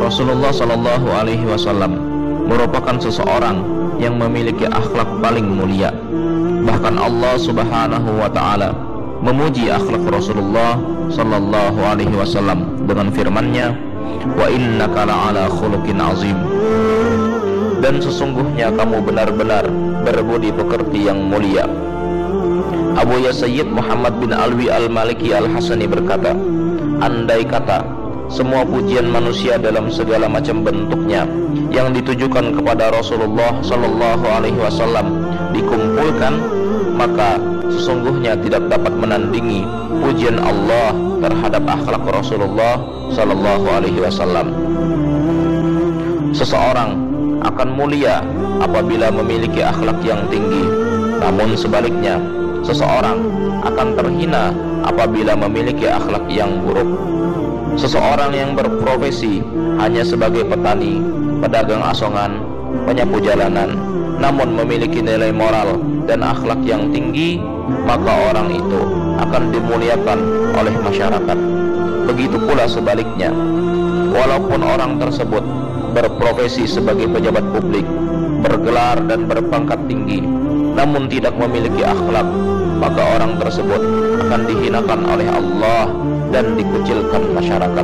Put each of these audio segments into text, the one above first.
Rasulullah Shallallahu Alaihi Wasallam merupakan seseorang yang memiliki akhlak paling mulia. Bahkan Allah Subhanahu Wa Taala memuji akhlak Rasulullah Shallallahu Alaihi Wasallam dengan firman-Nya, wa innaka la'ala khuluqin azim. Dan sesungguhnya kamu benar-benar berbudi pekerti yang mulia. Abu Sayyid Muhammad bin Alwi al-Maliki al-Hasani berkata, andai kata semua pujian manusia dalam segala macam bentuknya yang ditujukan kepada Rasulullah Sallallahu Alaihi Wasallam dikumpulkan, maka sesungguhnya tidak dapat menandingi pujian Allah terhadap akhlak Rasulullah Sallallahu Alaihi Wasallam. Seseorang akan mulia apabila memiliki akhlak yang tinggi, namun sebaliknya seseorang akan terhina apabila memiliki akhlak yang buruk. Seseorang yang berprofesi hanya sebagai petani, pedagang asongan, penyapu jalanan, namun memiliki nilai moral dan akhlak yang tinggi, maka orang itu akan dimuliakan oleh masyarakat. Begitu pula sebaliknya, walaupun orang tersebut berprofesi sebagai pejabat publik, bergelar dan berpangkat tinggi, namun tidak memiliki akhlak, maka orang tersebut akan dihinakan oleh Allah dan dikucilkan masyarakat.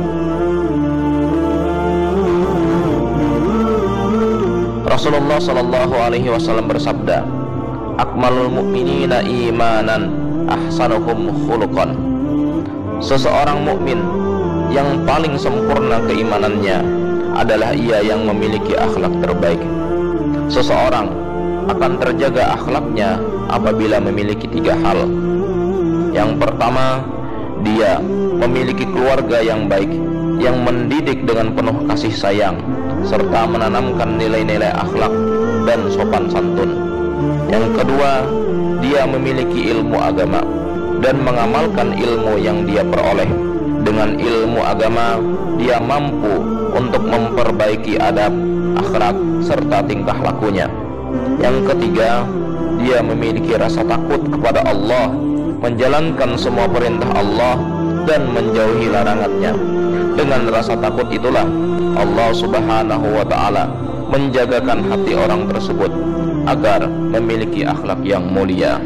Rasulullah Sallallahu Alaihi Wasallam bersabda, akmalul mu'minina imanan ahsanuhum khuluqan. Seseorang mukmin yang paling sempurna keimanannya adalah ia yang memiliki akhlak terbaik. Seseorang akan terjaga akhlaknya apabila memiliki 3 hal. Yang pertama, dia memiliki keluarga yang baik, yang mendidik dengan penuh kasih sayang, serta menanamkan nilai-nilai akhlak dan sopan santun. Yang kedua, dia memiliki ilmu agama dan mengamalkan ilmu yang dia peroleh. Dengan ilmu agama, dia mampu untuk memperbaiki adab, akhlak, serta tingkah lakunya. Yang ketiga, dia memiliki rasa takut kepada Allah, menjalankan semua perintah Allah dan menjauhi larangannya. Dengan rasa takut itulah Allah Subhanahu wa Ta'ala menjagakan hati orang tersebut agar memiliki akhlak yang mulia.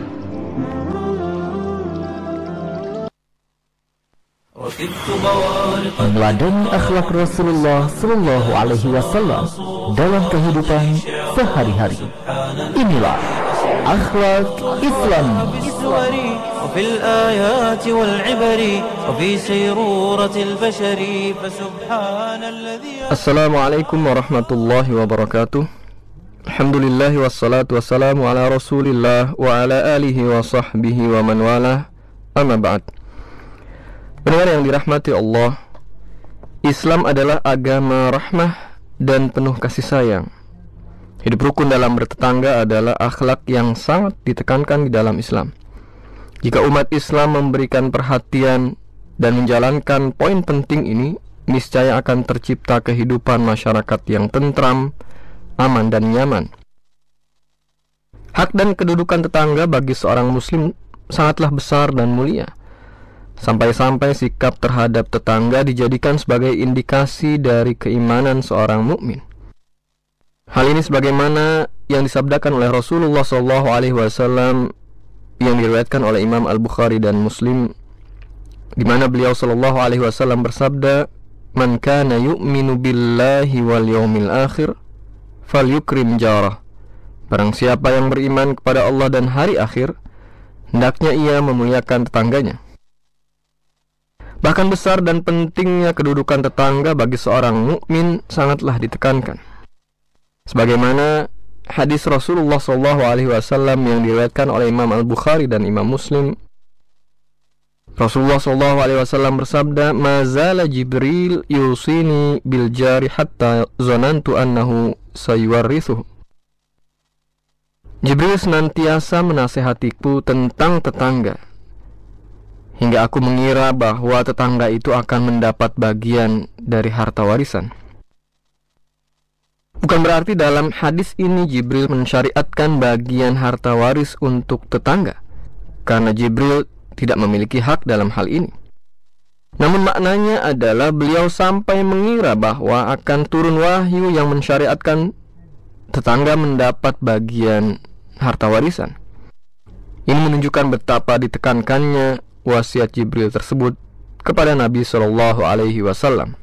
Meneladani akhlak Rasulullah Sallallahu Alaihi Wasallam dalam kehidupan sehari-hari. Inilah akhlak Islam. وفي الآيات والعبر وفي سيرورة البشر فسبحان الذي. Assalamualaikum warahmatullahi wabarakatuh. Alhamdulillah wassalatu wassalamu ala Rasulillah wa ala alihi wa sahbihi wa man walah. Amma ba'd. Pendengar yang dirahmati Allah, Islam adalah agama rahmah dan penuh kasih sayang. Hidup rukun dalam bertetangga adalah akhlak yang sangat ditekankan di dalam Islam. Jika umat Islam memberikan perhatian dan menjalankan poin penting ini, niscaya akan tercipta kehidupan masyarakat yang tentram, aman dan nyaman. Hak dan kedudukan tetangga bagi seorang muslim sangatlah besar dan mulia. Sampai-sampai sikap terhadap tetangga dijadikan sebagai indikasi dari keimanan seorang mukmin. Hal ini sebagaimana yang disabdakan oleh Rasulullah SAW yang diriwayatkan oleh Imam Al-Bukhari dan Muslim, di mana beliau SAW bersabda, "Man kana yu'minu billahi wal yawmil akhir falyukrim jarah." Barang siapa yang beriman kepada Allah dan hari akhir, hendaknya ia memuliakan tetangganya. Bahkan besar dan pentingnya kedudukan tetangga bagi seorang mukmin sangatlah ditekankan. Sebagaimana hadis Rasulullah SAW yang diriwayatkan oleh Imam Al-Bukhari dan Imam Muslim, Rasulullah SAW bersabda, "Mazala Jibril yusini bil jari hatta zanantu annahu sayuwarrithuhu." Jibril senantiasa menasihatiku tentang tetangga, hingga aku mengira bahwa tetangga itu akan mendapat bagian dari harta warisan. Bukan berarti dalam hadis ini Jibril mensyariatkan bagian harta waris untuk tetangga, karena Jibril tidak memiliki hak dalam hal ini. Namun maknanya adalah beliau sampai mengira bahwa akan turun wahyu yang mensyariatkan tetangga mendapat bagian harta warisan. Ini menunjukkan betapa ditekankannya wasiat Jibril tersebut kepada Nabi Shallallahu Alaihi Wasallam.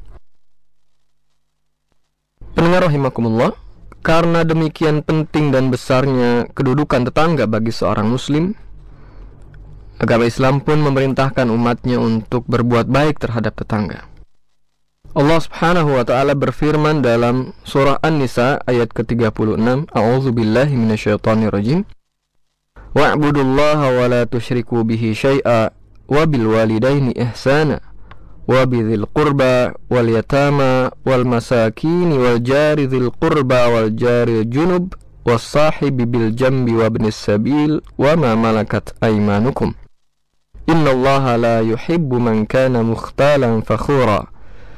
Pendengar rahimakumullah, karena demikian penting dan besarnya kedudukan tetangga bagi seorang muslim, agama Islam pun memerintahkan umatnya untuk berbuat baik terhadap tetangga. Allah Subhanahu wa taala berfirman dalam surah An-Nisa ayat ke-36, A'udzubillahi minasyaitonirrajim. Wa'budullaha wa la tusyriku bihi syai'a wa bil walidaini ihsana wa bidzil qurba wal yatama wal masakin wal jari dzil qurba wal jari junub was sahibi bil jambi wa ibnis sabil wa ma malakat aymanukum. Innallaha la yuhibbu man kana mukhtalan fakhura.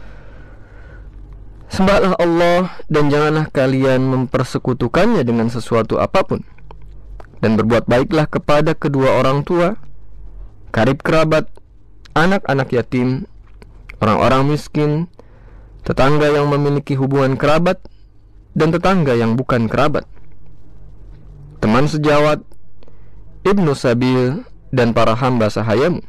Sembahlah Allah dan janganlah kalian mempersekutukannya dengan sesuatu apapun, dan berbuat baiklah kepada kedua orang tua, karib kerabat, anak-anak yatim, orang-orang miskin, tetangga yang memiliki hubungan kerabat, dan tetangga yang bukan kerabat, teman sejawat, ibnu sabil, dan para hamba sahayamu.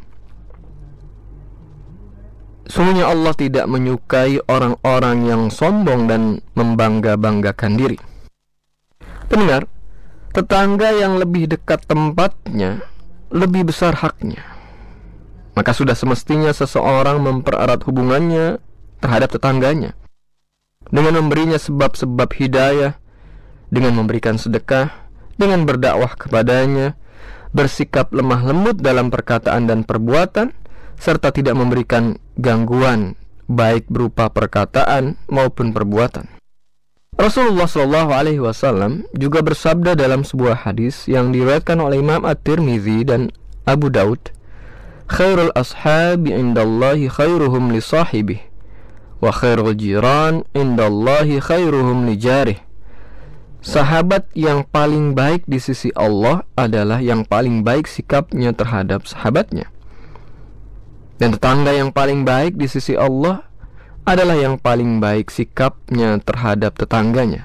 Sungguhnya Allah tidak menyukai orang-orang yang sombong dan membangga-banggakan diri. Pendengar, tetangga yang lebih dekat tempatnya, lebih besar haknya. Maka sudah semestinya seseorang mempererat hubungannya terhadap tetangganya dengan memberinya sebab-sebab hidayah, dengan memberikan sedekah, dengan berdakwah kepadanya, bersikap lemah lembut dalam perkataan dan perbuatan, serta tidak memberikan gangguan baik berupa perkataan maupun perbuatan. Rasulullah SAW juga bersabda dalam sebuah hadis yang diriwayatkan oleh Imam At-Tirmidzi dan Abu Daud, "Khairul ashabi indallahi khairuhum li sahibih, wa khairul jiran indallahi khairuhum li jarih." Sahabat yang paling baik di sisi Allah adalah yang paling baik sikapnya terhadap sahabatnya. Dan tetangga yang paling baik di sisi Allah adalah yang paling baik sikapnya terhadap tetangganya.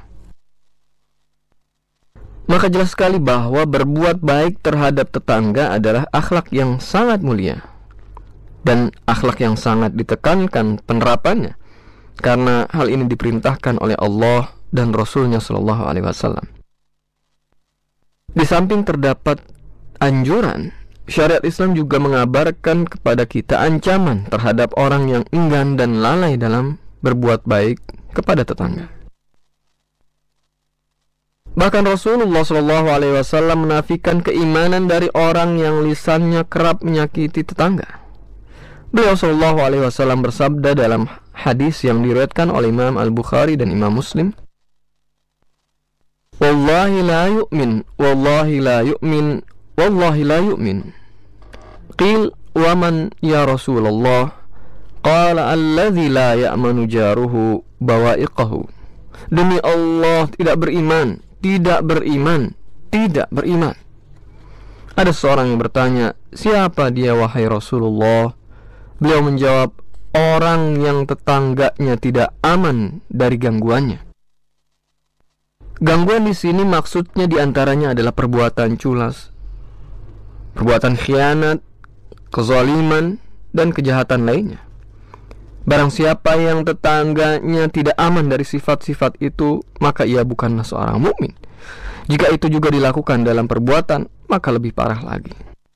Maka jelas sekali bahwa berbuat baik terhadap tetangga adalah akhlak yang sangat mulia dan akhlak yang sangat ditekankan penerapannya, karena hal ini diperintahkan oleh Allah dan Rasulnya Shallallahu Alaihi Wasallam. Di samping terdapat anjuran, syariat Islam juga mengabarkan kepada kita ancaman terhadap orang yang enggan dan lalai dalam berbuat baik kepada tetangga. Bahkan Rasulullah SAW menafikan keimanan dari orang yang lisannya kerap menyakiti tetangga. Beliau SAW bersabda dalam hadis yang diriwayatkan oleh Imam Al-Bukhari dan Imam Muslim, "Wallahi la yu'min, wallahi la yu'min, wallahi la yu'min." Qil wa man ya Rasulullah? Qala alladhi la ya'manu jaruhu bawa'iqahu. Demi Allah, tidak beriman, tidak beriman, tidak beriman. Ada seorang yang bertanya, siapa dia wahai Rasulullah? Beliau menjawab, orang yang tetangganya tidak aman dari gangguannya. Gangguan di sini maksudnya diantaranya adalah perbuatan culas, perbuatan khianat, kezaliman, dan kejahatan lainnya. Barang siapa yang tetangganya tidak aman dari sifat-sifat itu, maka ia bukanlah seorang mukmin. Jika itu juga dilakukan dalam perbuatan, maka lebih parah lagi.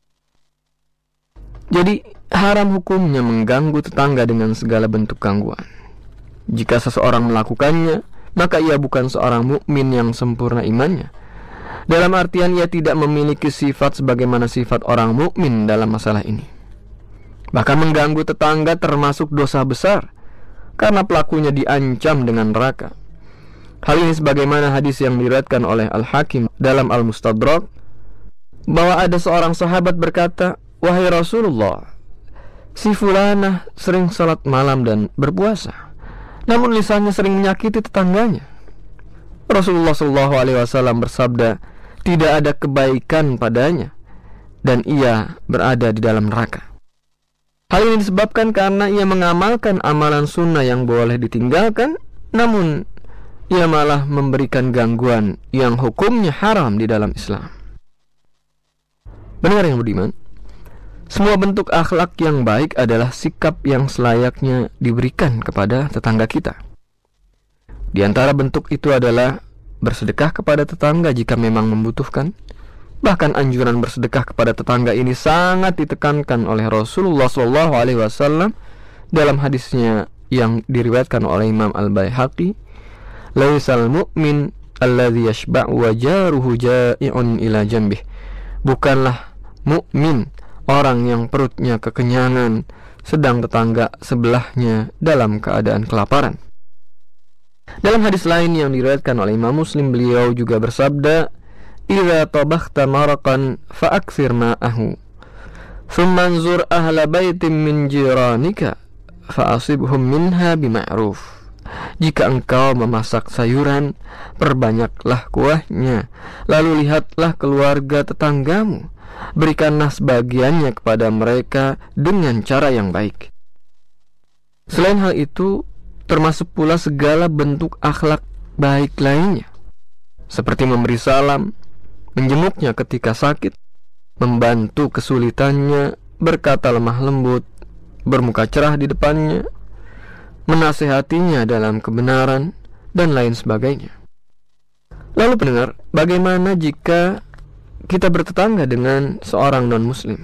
Jadi, haram hukumnya mengganggu tetangga dengan segala bentuk gangguan. Jika seseorang melakukannya, maka ia bukan seorang mukmin yang sempurna imannya. Dalam artian ia tidak memiliki sifat sebagaimana sifat orang mukmin dalam masalah ini. Bahkan mengganggu tetangga termasuk dosa besar, karena pelakunya diancam dengan neraka. Hal ini sebagaimana hadis yang diriwayatkan oleh Al-Hakim dalam Al-Mustadrak, bahwa ada seorang sahabat berkata, "Wahai Rasulullah, si fulanah sering salat malam dan berpuasa, namun lisannya sering menyakiti tetangganya." Rasulullah SAW bersabda, tidak ada kebaikan padanya, dan ia berada di dalam neraka. Hal ini disebabkan karena ia mengamalkan amalan sunnah yang boleh ditinggalkan, namun ia malah memberikan gangguan yang hukumnya haram di dalam Islam. Pendengar yang budiman, semua bentuk akhlak yang baik adalah sikap yang selayaknya diberikan kepada tetangga kita. Di antara bentuk itu adalah bersedekah kepada tetangga jika memang membutuhkan. Bahkan anjuran bersedekah kepada tetangga ini sangat ditekankan oleh Rasulullah SAW dalam hadisnya yang diriwayatkan oleh Imam Al-Baihaqi, "Laisal mu'min alladhi yashba'u wa jaruhu ja'i'un ila jambih." Bukanlah mukmin orang yang perutnya kekenyangan sedang tetangga sebelahnya dalam keadaan kelaparan. Dalam hadis lain yang diriwayatkan oleh Imam Muslim, beliau juga bersabda, "Idza tabakhta maraqan fa'aksir ma'ahu, thumma anzur ahla baitin min jiranika fa'asibhum minha bima'ruf." Jika engkau memasak sayuran, perbanyaklah kuahnya, lalu lihatlah keluarga tetanggamu, berikanlah sebagiannya kepada mereka dengan cara yang baik. Selain hal itu, termasuk pula segala bentuk akhlak baik lainnya, seperti memberi salam, menjenguknya ketika sakit, membantu kesulitannya, berkata lemah lembut, bermuka cerah di depannya, menasehatinya dalam kebenaran, dan lain sebagainya. Lalu pendengar, bagaimana jika kita bertetangga dengan seorang non-muslim?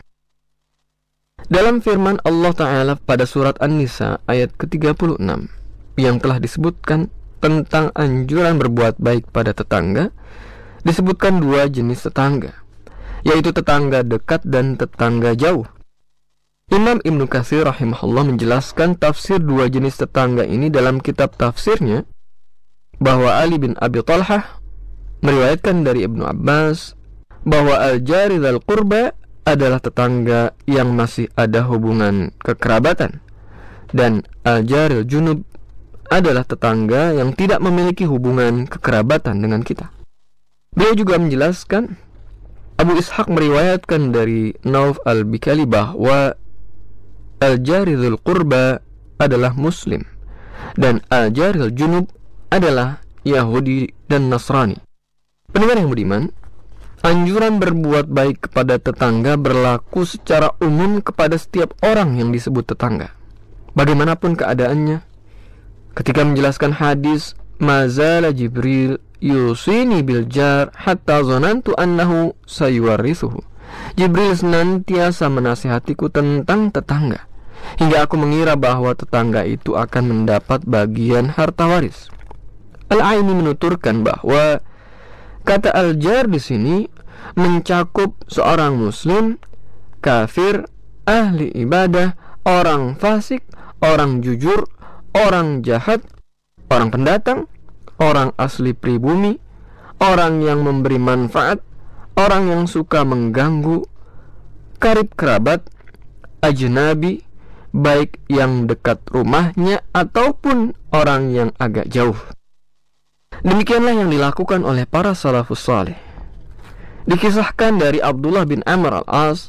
Dalam firman Allah Ta'ala pada surat An-Nisa ayat ke-36 yang telah disebutkan tentang anjuran berbuat baik pada tetangga, disebutkan dua jenis tetangga, yaitu tetangga dekat dan tetangga jauh. Imam Ibnu Katsir rahimahullah menjelaskan tafsir dua jenis tetangga ini dalam kitab tafsirnya, bahwa Ali bin Abi Thalhah meriwayatkan dari Ibnu Abbas bahwa al-jari dzal qurba adalah tetangga yang masih ada hubungan kekerabatan, dan al-jaril junub adalah tetangga yang tidak memiliki hubungan kekerabatan dengan kita. Beliau juga menjelaskan, Abu Ishaq meriwayatkan dari Nauf al-Bikali bahwa al-jari dzul qurba adalah muslim dan al-jaril junub adalah Yahudi dan Nasrani. Pendengar yang budiman, anjuran berbuat baik kepada tetangga berlaku secara umum kepada setiap orang yang disebut tetangga, bagaimanapun keadaannya. Ketika menjelaskan hadis, "Mazala Jibril yusini bil jar hatta zonantu annahu sayuwarrithuhu." Jibril senantiasa menasihatiku tentang tetangga, hingga aku mengira bahwa tetangga itu akan mendapat bagian harta waris. Al-Aini menuturkan bahwa kata al-jar di sini mencakup seorang muslim, kafir, ahli ibadah, orang fasik, orang jujur, orang jahat, orang pendatang, orang asli pribumi, orang yang memberi manfaat, orang yang suka mengganggu, karib kerabat, ajnabi, baik yang dekat rumahnya ataupun orang yang agak jauh. Demikianlah yang dilakukan oleh para salafus saleh. Dikisahkan dari Abdullah bin Amr al-As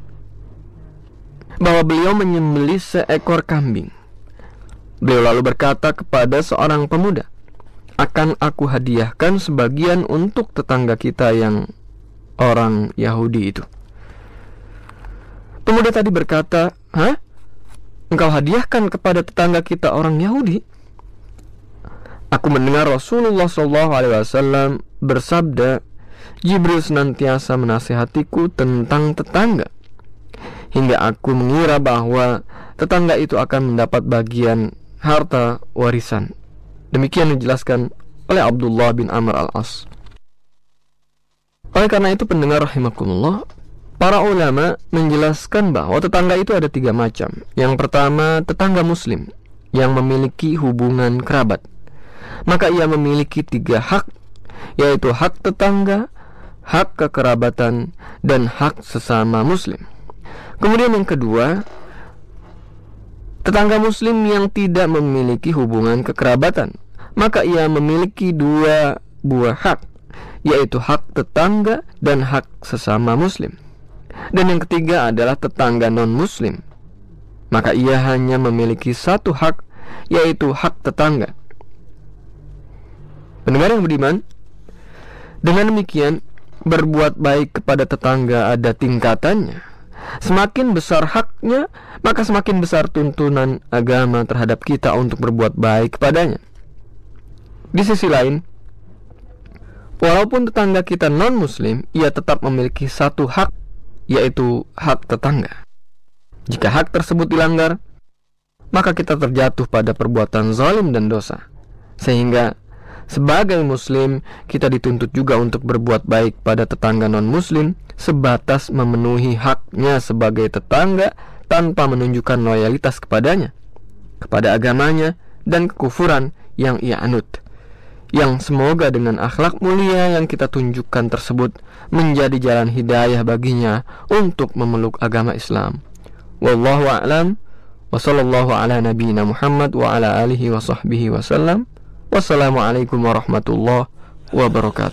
bahwa beliau menyembelih seekor kambing. Beliau lalu berkata kepada seorang pemuda, "Akan aku hadiahkan sebagian untuk tetangga kita yang orang Yahudi itu." Pemuda tadi berkata, "Hah? Engkau hadiahkan kepada tetangga kita orang Yahudi?" Aku mendengar Rasulullah SAW bersabda, "Jibril senantiasa menasihatiku tentang tetangga, hingga aku mengira bahwa tetangga itu akan mendapat bagian harta warisan." Demikian dijelaskan oleh Abdullah bin Amr al-As. Oleh karena itu, pendengar rahimakumullah, para ulama menjelaskan bahwa tetangga itu ada 3 macam. Yang pertama, tetangga muslim yang memiliki hubungan kerabat. Maka ia memiliki 3 hak, yaitu hak tetangga, hak kekerabatan, dan hak sesama muslim. Kemudian yang kedua, tetangga muslim yang tidak memiliki hubungan kekerabatan, maka ia memiliki 2 buah hak, yaitu hak tetangga dan hak sesama muslim. Dan yang ketiga adalah tetangga non-muslim, maka ia hanya memiliki satu hak, yaitu hak tetangga. Pendengar yang beriman, dengan demikian, berbuat baik kepada tetangga ada tingkatannya. Semakin besar haknya, maka semakin besar tuntunan agama terhadap kita untuk berbuat baik kepadanya. Di sisi lain, walaupun tetangga kita non-muslim, ia tetap memiliki satu hak, yaitu hak tetangga. Jika hak tersebut dilanggar, maka kita terjatuh pada perbuatan zalim dan dosa. Sehingga sebagai muslim, kita dituntut juga untuk berbuat baik pada tetangga non-muslim, sebatas memenuhi haknya sebagai tetangga tanpa menunjukkan loyalitas kepadanya, kepada agamanya, dan kekufuran yang ia anut. Yang semoga dengan akhlak mulia yang kita tunjukkan tersebut menjadi jalan hidayah baginya untuk memeluk agama Islam. Wallahu a'lam, wa sallallahu ala nabiyyina Muhammad wa ala alihi wa sahbihi wa sallam. Wassalamualaikum warahmatullahi wabarakatuh.